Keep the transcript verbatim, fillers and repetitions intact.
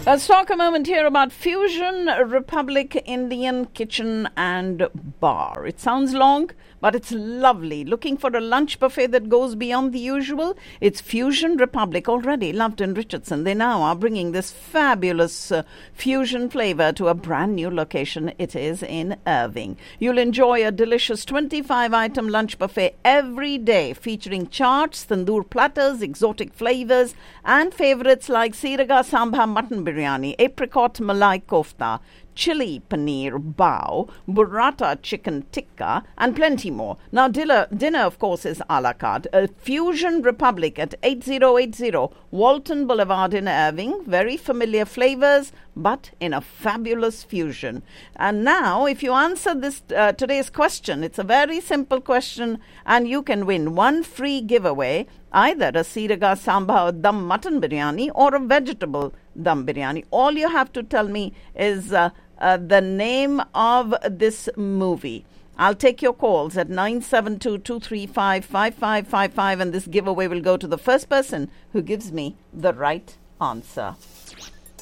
Let's talk a moment here about Fusion Republic Indian Kitchen and Bar. It sounds long, but it's lovely. Looking for a lunch buffet that goes beyond the usual? It's Fusion Republic, already loved in Richardson. They now are bringing this fabulous uh, fusion flavor to a brand new location. It is in Irving. You'll enjoy a delicious twenty-five item lunch buffet every day, featuring chaats, tandoor platters, exotic flavors, and favorites like Siraga Sambha Mutton Biryani, apricot malai kofta, chili paneer bao, burrata chicken tikka, and plenty more. Now, dinner, dinner of course, is a la carte. A Fusion Republic at eighty eighty Walton Boulevard in Irving. Very familiar flavors, but in a fabulous fusion. And now, if you answer this uh, today's question, it's a very simple question, and you can win one free giveaway, either a Siraga Sambha Dum Mutton Biryani or a vegetable Dum Biryani. All you have to tell me is uh, uh, the name of this movie. I'll take your calls at nine seven two, two three five, five five five five, and this giveaway will go to the first person who gives me the right answer.